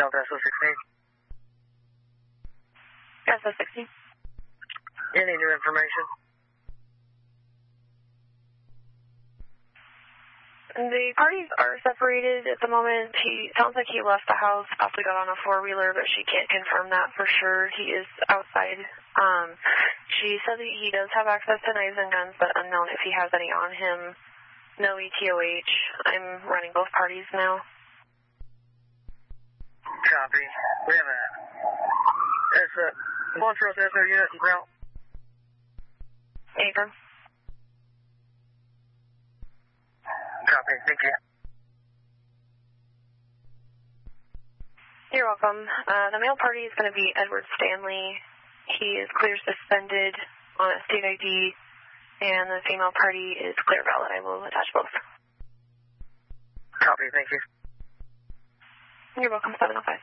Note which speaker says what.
Speaker 1: Delta SO16.
Speaker 2: SO16.
Speaker 1: Any new information?
Speaker 2: The parties are separated at the moment. He sounds like he left the house, possibly got on a four-wheeler, but she can't confirm that for sure. He is outside. She said that he does have access to knives and guns, but unknown if he has any on him. No ETOH. I'm running both parties now.
Speaker 1: Copy. We have a Montrose SO unit en route.
Speaker 2: Affirm.
Speaker 1: Copy. Thank you.
Speaker 2: You're welcome. The male party is going to be Edward Stanley. He is clear suspended on a state ID, and the female party is clear valid. I will attach both.
Speaker 1: Copy. Thank you.
Speaker 2: You're welcome. 705.